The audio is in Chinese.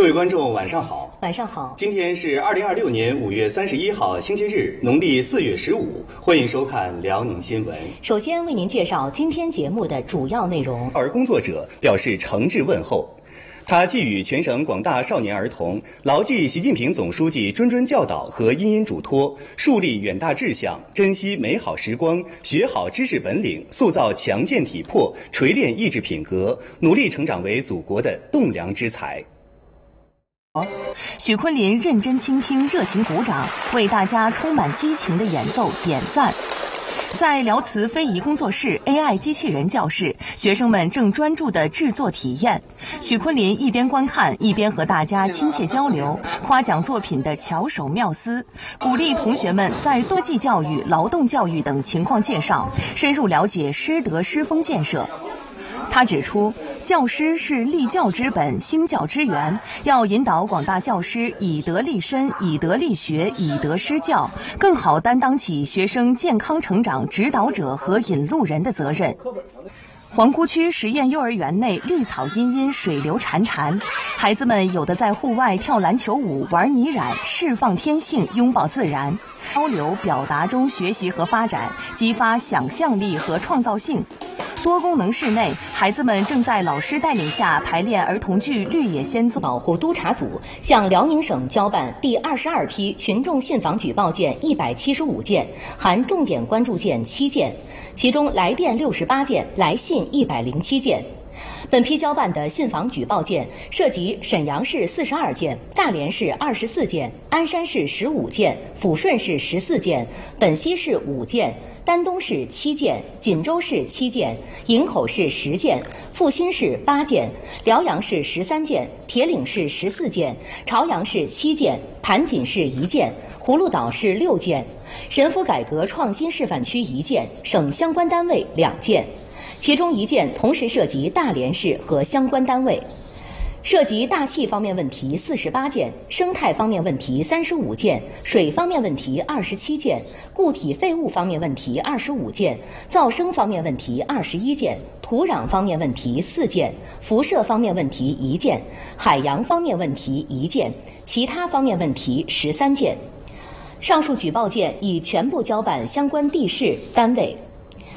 各位观众，晚上好。 晚上好。 今天是2026年5月31号，星期日，农历4月15。欢迎收看辽宁新闻。 首先为您介绍今天节目的主要内容。 而工作者表示诚挚问候。他寄语全省广大少年儿童，牢记习近平总书记谆谆教导和殷殷嘱托，树立远大志向，珍惜美好时光，学好知识本领，塑造强健体魄，锤炼意志品格，努力成长为祖国的栋梁之才。 许昆林认真倾听，热情鼓掌，为大家充满激情的演奏点赞。在辽慈非遗工作室 AI 机器人教室，学生们正专注地制作体验。许昆林一边观看，一边和大家亲切交流，夸奖作品的巧手妙思，鼓励同学们在多技教育、劳动教育等情况介绍，深入了解师德师风建设。他指出，教师是立教之本、兴教之源，要引导广大教师以德立身、以德立学、以德施教，更好担当起学生健康成长指导者和引路人的责任。皇姑区实验幼儿园内绿草茵茵，水流潺潺，孩子们有的在户外跳篮球舞、玩泥染，释放天性，拥抱自然，交流表达中学习和发展，激发想象力和创造性。多功能室内，孩子们正在老师带领下排练儿童剧《绿野仙踪》。保护督察组向辽宁省交办第22批群众信访举报件175件，含重点关注件7件，其中来电68件，来信107件。本批交办的信访举报件涉及沈阳市42件、大连市24件、鞍山市15件、抚顺市14件、本溪市5件、丹东市7件、锦州市7件、营口市10件、阜新市8件、辽阳市13件、铁岭市14件、朝阳市7件、盘锦市1件、葫芦岛市6件、神府改革创新示范区1件，省相关单位2件。其中1件同时涉及大连市和相关单位，涉及大气方面问题48件，生态方面问题35件，水方面问题27件，固体废物方面问题25件，噪声方面问题21件，土壤方面问题4件，辐射方面问题1件，海洋方面问题1件，其他方面问题13件。上述举报件已全部交办相关地市单位。